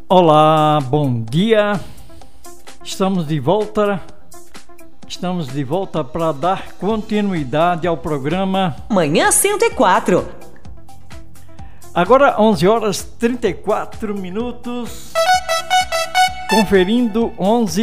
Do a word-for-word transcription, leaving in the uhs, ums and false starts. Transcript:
Olá, bom dia. Estamos de volta. Estamos de volta para dar continuidade ao programa Manhã cento e quatro. Agora onze horas e trinta e quatro minutos. Conferindo onze